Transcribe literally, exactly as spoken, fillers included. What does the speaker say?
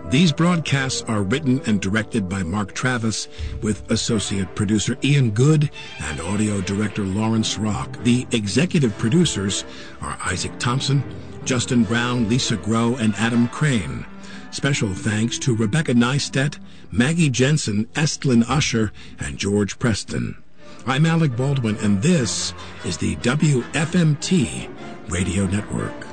These broadcasts are written and directed by Mark Travis, with associate producer Ian Good and audio director Lawrence Rock. The executive producers are Isaac Thompson, Justin Brown, Lisa Groh, and Adam Crane. Special thanks to Rebecca Neistat, Maggie Jensen, Estlin Usher, and George Preston. I'm Alec Baldwin, and this is the W F M T Radio Network.